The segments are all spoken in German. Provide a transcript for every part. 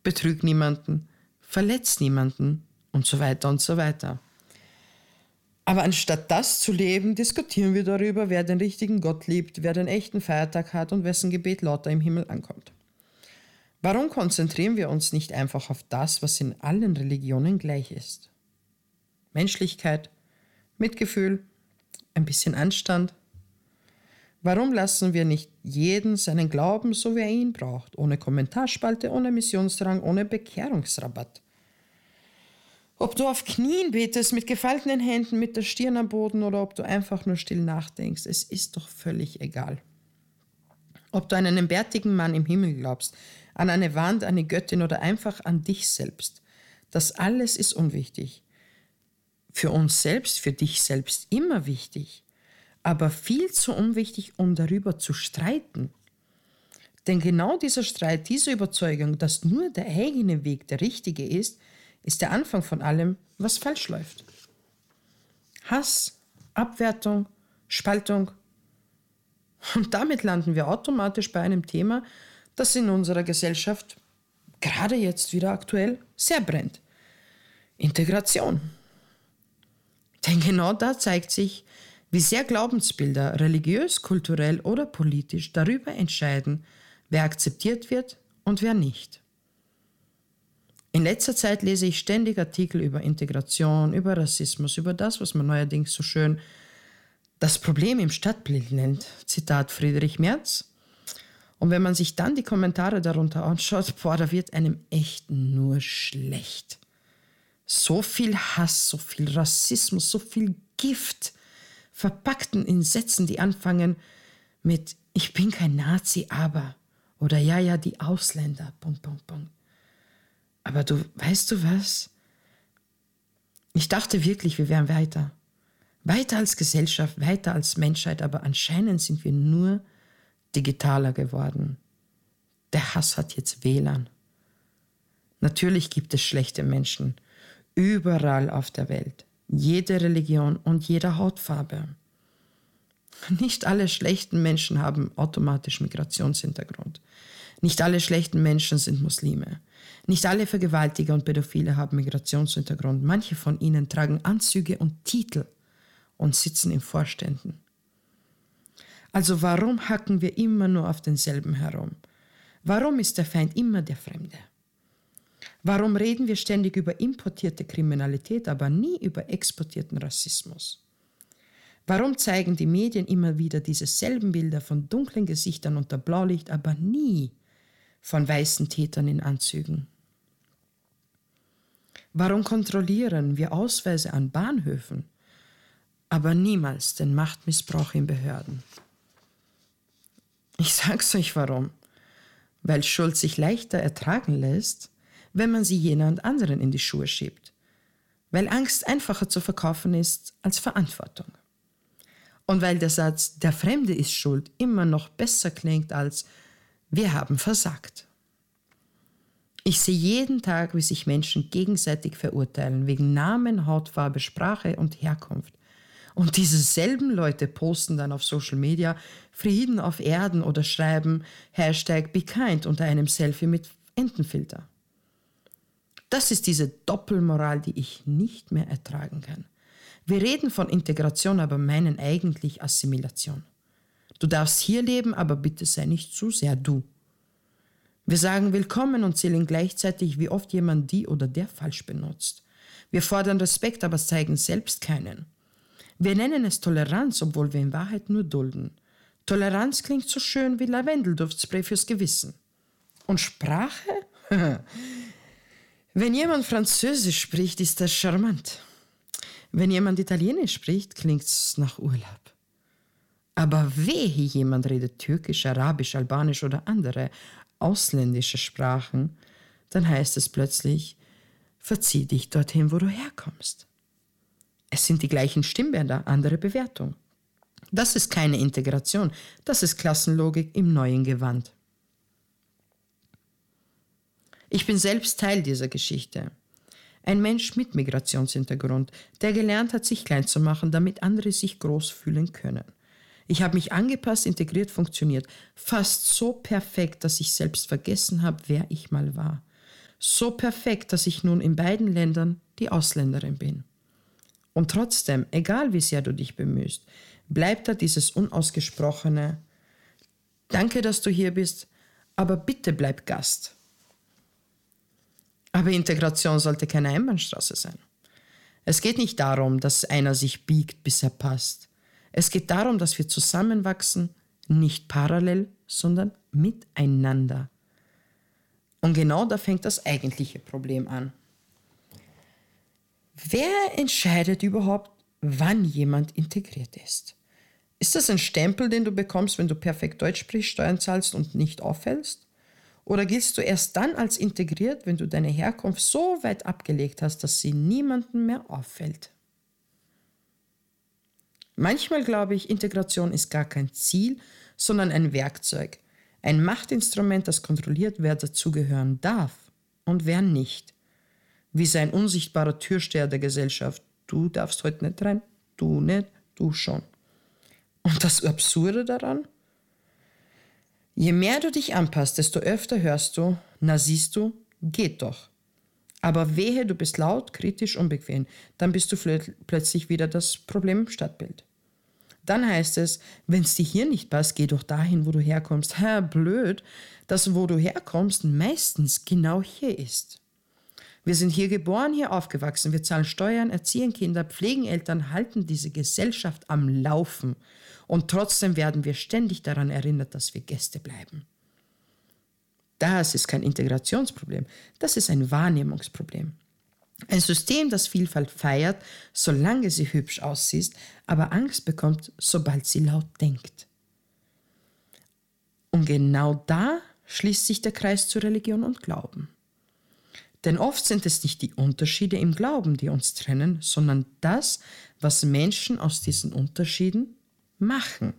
betrüg niemanden, verletz niemanden und so weiter und so weiter. Aber anstatt das zu leben, diskutieren wir darüber, wer den richtigen Gott liebt, wer den echten Feiertag hat und wessen Gebet lauter im Himmel ankommt. Warum konzentrieren wir uns nicht einfach auf das, was in allen Religionen gleich ist? Menschlichkeit, Mitgefühl, ein bisschen Anstand. Warum lassen wir nicht jeden seinen Glauben, so wie er ihn braucht, ohne Kommentarspalte, ohne Missionsdrang, ohne Bekehrungsrabatt? Ob du auf Knien betest, mit gefalteten Händen, mit der Stirn am Boden oder ob du einfach nur still nachdenkst, es ist doch völlig egal. Ob du an einen bärtigen Mann im Himmel glaubst, an eine Wand, eine Göttin oder einfach an dich selbst, das alles ist unwichtig. Für uns selbst, für dich selbst immer wichtig, aber viel zu unwichtig, um darüber zu streiten. Denn genau dieser Streit, diese Überzeugung, dass nur der eigene Weg der richtige ist der Anfang von allem, was falsch läuft. Hass, Abwertung, Spaltung. Und damit landen wir automatisch bei einem Thema, das in unserer Gesellschaft gerade jetzt wieder aktuell sehr brennt. Integration. Denn genau da zeigt sich, wie sehr Glaubensbilder religiös, kulturell oder politisch darüber entscheiden, wer akzeptiert wird und wer nicht. In letzter Zeit lese ich ständig Artikel über Integration, über Rassismus, über das, was man neuerdings so schön das Problem im Stadtbild nennt. Zitat Friedrich Merz. Und wenn man sich dann die Kommentare darunter anschaut, da wird einem echt nur schlecht. So viel Hass, so viel Rassismus, so viel Gift, verpackten in Sätzen, die anfangen mit „Ich bin kein Nazi, aber" oder „Ja, die Ausländer, .. Aber weißt du was? Ich dachte wirklich, wir wären weiter. Weiter als Gesellschaft, weiter als Menschheit, aber anscheinend sind wir nur digitaler geworden. Der Hass hat jetzt WLAN. Natürlich gibt es schlechte Menschen, überall auf der Welt, jede Religion und jeder Hautfarbe. Nicht alle schlechten Menschen haben automatisch Migrationshintergrund. Nicht alle schlechten Menschen sind Muslime. Nicht alle Vergewaltiger und Pädophile haben Migrationshintergrund. Manche von ihnen tragen Anzüge und Titel und sitzen in Vorständen. Also warum hacken wir immer nur auf denselben herum? Warum ist der Feind immer der Fremde? Warum reden wir ständig über importierte Kriminalität, aber nie über exportierten Rassismus? Warum zeigen die Medien immer wieder dieselben Bilder von dunklen Gesichtern unter Blaulicht, aber nie von weißen Tätern in Anzügen? Warum kontrollieren wir Ausweise an Bahnhöfen, aber niemals den Machtmissbrauch in Behörden? Ich sag's euch warum. Weil Schuld sich leichter ertragen lässt, wenn man sie jemand anderen in die Schuhe schiebt. Weil Angst einfacher zu verkaufen ist als Verantwortung. Und weil der Satz „Der Fremde ist schuld" immer noch besser klingt als „Wir haben versagt". Ich sehe jeden Tag, wie sich Menschen gegenseitig verurteilen, wegen Namen, Hautfarbe, Sprache und Herkunft. Und diese selben Leute posten dann auf Social Media Frieden auf Erden oder schreiben #BeKind unter einem Selfie mit Entenfilter. Das ist diese Doppelmoral, die ich nicht mehr ertragen kann. Wir reden von Integration, aber meinen eigentlich Assimilation. Du darfst hier leben, aber bitte sei nicht zu sehr du. Wir sagen Willkommen und zählen gleichzeitig, wie oft jemand die oder der falsch benutzt. Wir fordern Respekt, aber zeigen selbst keinen. Wir nennen es Toleranz, obwohl wir in Wahrheit nur dulden. Toleranz klingt so schön wie Lavendelduftspray fürs Gewissen. Und Sprache? Wenn jemand Französisch spricht, ist das charmant. Wenn jemand Italienisch spricht, klingt es nach Urlaub. Aber wehe, jemand redet Türkisch, Arabisch, Albanisch oder andere ausländische Sprachen, dann heißt es plötzlich, verzieh dich dorthin, wo du herkommst. Es sind die gleichen Stimmbänder, andere Bewertung. Das ist keine Integration, das ist Klassenlogik im neuen Gewand. Ich bin selbst Teil dieser Geschichte. Ein Mensch mit Migrationshintergrund, der gelernt hat, sich klein zu machen, damit andere sich groß fühlen können. Ich habe mich angepasst, integriert, funktioniert. Fast so perfekt, dass ich selbst vergessen habe, wer ich mal war. So perfekt, dass ich nun in beiden Ländern die Ausländerin bin. Und trotzdem, egal wie sehr du dich bemühst, bleibt da dieses unausgesprochene: Danke, dass du hier bist, aber bitte bleib Gast. Aber Integration sollte keine Einbahnstraße sein. Es geht nicht darum, dass einer sich biegt, bis er passt. Es geht darum, dass wir zusammenwachsen, nicht parallel, sondern miteinander. Und genau da fängt das eigentliche Problem an. Wer entscheidet überhaupt, wann jemand integriert ist? Ist das ein Stempel, den du bekommst, wenn du perfekt Deutsch sprichst, Steuern zahlst und nicht auffällst? Oder giltst du erst dann als integriert, wenn du deine Herkunft so weit abgelegt hast, dass sie niemandem mehr auffällt? Manchmal glaube ich, Integration ist gar kein Ziel, sondern ein Werkzeug. Ein Machtinstrument, das kontrolliert, wer dazugehören darf und wer nicht. Wie sein unsichtbarer Türsteher der Gesellschaft. Du darfst heute nicht rein, du nicht, du schon. Und das Absurde daran? Je mehr du dich anpasst, desto öfter hörst du: Na siehst du, geht doch. Aber wehe, du bist laut, kritisch, unbequem, dann bist du plötzlich wieder das Problem im Stadtbild. Dann heißt es: Wenn es dir hier nicht passt, geh doch dahin, wo du herkommst. Blöd, dass wo du herkommst meistens genau hier ist. Wir sind hier geboren, hier aufgewachsen, wir zahlen Steuern, erziehen Kinder, pflegen Eltern, halten diese Gesellschaft am Laufen. Und trotzdem werden wir ständig daran erinnert, dass wir Gäste bleiben. Das ist kein Integrationsproblem, das ist ein Wahrnehmungsproblem. Ein System, das Vielfalt feiert, solange sie hübsch aussieht, aber Angst bekommt, sobald sie laut denkt. Und genau da schließt sich der Kreis zu Religion und Glauben. Denn oft sind es nicht die Unterschiede im Glauben, die uns trennen, sondern das, was Menschen aus diesen Unterschieden machen.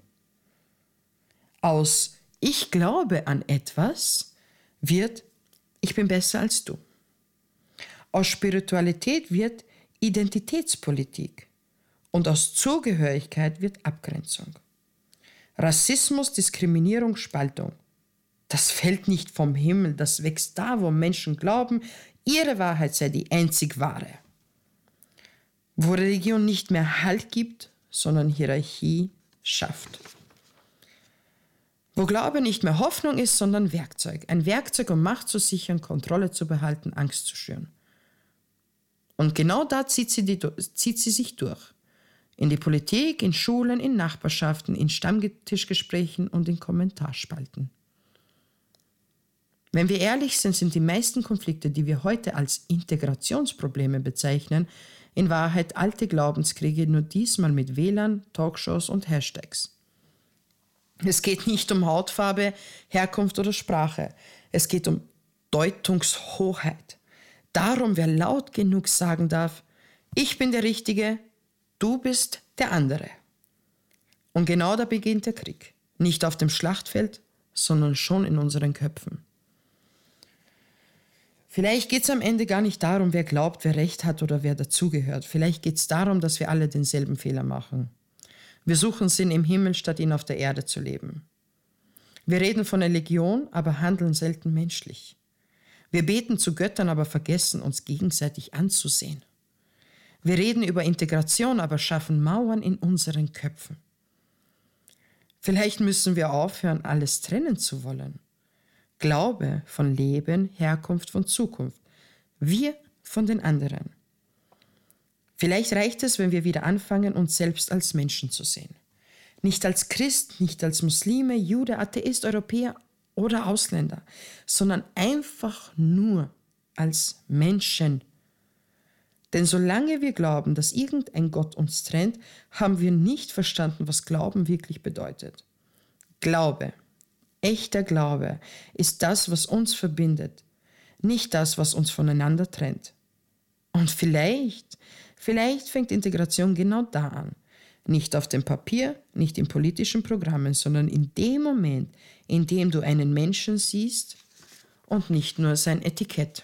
Aus Ich glaube an etwas wird Ich bin besser als du. Aus Spiritualität wird Identitätspolitik. Und aus Zugehörigkeit wird Abgrenzung. Rassismus, Diskriminierung, Spaltung. Das fällt nicht vom Himmel, das wächst da, wo Menschen glauben, ihre Wahrheit sei die einzig wahre. Wo Religion nicht mehr Halt gibt, sondern Hierarchie schafft. Wo Glaube nicht mehr Hoffnung ist, sondern Werkzeug. Ein Werkzeug, um Macht zu sichern, Kontrolle zu behalten, Angst zu schüren. Und genau da zieht sie sich durch. In die Politik, in Schulen, in Nachbarschaften, in Stammtischgesprächen und in Kommentarspalten. Wenn wir ehrlich sind, sind die meisten Konflikte, die wir heute als Integrationsprobleme bezeichnen, in Wahrheit alte Glaubenskriege, nur diesmal mit WLAN, Talkshows und Hashtags. Es geht nicht um Hautfarbe, Herkunft oder Sprache. Es geht um Deutungshoheit. Darum, wer laut genug sagen darf: Ich bin der Richtige, du bist der andere. Und genau da beginnt der Krieg. Nicht auf dem Schlachtfeld, sondern schon in unseren Köpfen. Vielleicht geht es am Ende gar nicht darum, wer glaubt, wer Recht hat oder wer dazugehört. Vielleicht geht es darum, dass wir alle denselben Fehler machen. Wir suchen Sinn im Himmel, statt ihn auf der Erde zu leben. Wir reden von Religion, aber handeln selten menschlich. Wir beten zu Göttern, aber vergessen, uns gegenseitig anzusehen. Wir reden über Integration, aber schaffen Mauern in unseren Köpfen. Vielleicht müssen wir aufhören, alles trennen zu wollen. Glaube von Leben, Herkunft von Zukunft. Wir von den anderen. Vielleicht reicht es, wenn wir wieder anfangen, uns selbst als Menschen zu sehen. Nicht als Christ, nicht als Muslime, Jude, Atheist, Europäer oder Ausländer, sondern einfach nur als Menschen. Denn solange wir glauben, dass irgendein Gott uns trennt, haben wir nicht verstanden, was Glauben wirklich bedeutet. Glaube, echter Glaube, ist das, was uns verbindet, nicht das, was uns voneinander trennt. Und vielleicht fängt Integration genau da an. Nicht auf dem Papier, nicht in politischen Programmen, sondern in dem Moment, in dem du einen Menschen siehst und nicht nur sein Etikett.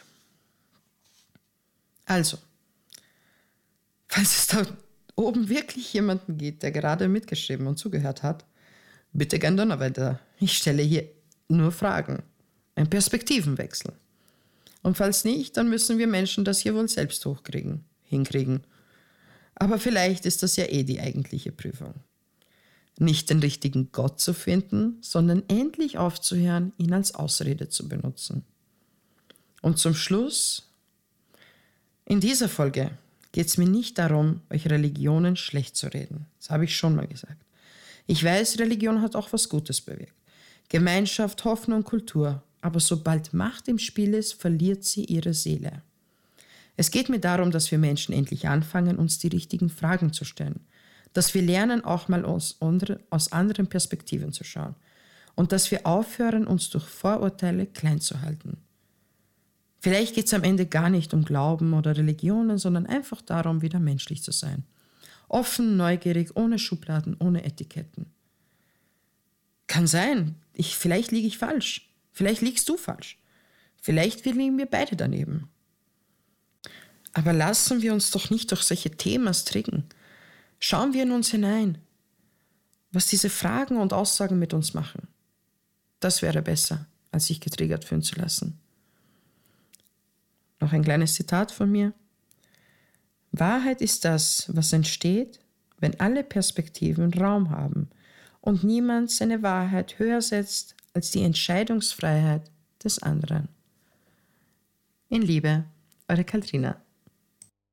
Also, falls es da oben wirklich jemanden gibt, der gerade mitgeschrieben und zugehört hat, bitte gern Donnerwetter. Ich stelle hier nur Fragen. Ein Perspektivenwechsel. Und falls nicht, dann müssen wir Menschen das hier wohl selbst hinkriegen. Aber vielleicht ist das ja die eigentliche Prüfung. Nicht den richtigen Gott zu finden, sondern endlich aufzuhören, ihn als Ausrede zu benutzen. Und zum Schluss, in dieser Folge geht es mir nicht darum, euch Religionen schlecht zu reden. Das habe ich schon mal gesagt. Ich weiß, Religion hat auch was Gutes bewirkt. Gemeinschaft, Hoffnung, Kultur. Aber sobald Macht im Spiel ist, verliert sie ihre Seele. Es geht mir darum, dass wir Menschen endlich anfangen, uns die richtigen Fragen zu stellen. Dass wir lernen, auch mal aus anderen Perspektiven zu schauen. Und dass wir aufhören, uns durch Vorurteile klein zu halten. Vielleicht geht es am Ende gar nicht um Glauben oder Religionen, sondern einfach darum, wieder menschlich zu sein. Offen, neugierig, ohne Schubladen, ohne Etiketten. Kann sein, vielleicht liege ich falsch. Vielleicht liegst du falsch. Vielleicht liegen wir beide daneben. Aber lassen wir uns doch nicht durch solche Themen triggern. Schauen wir in uns hinein, was diese Fragen und Aussagen mit uns machen. Das wäre besser, als sich getriggert fühlen zu lassen. Noch ein kleines Zitat von mir. Wahrheit ist das, was entsteht, wenn alle Perspektiven Raum haben und niemand seine Wahrheit höher setzt als die Entscheidungsfreiheit des anderen. In Liebe, eure Katrina.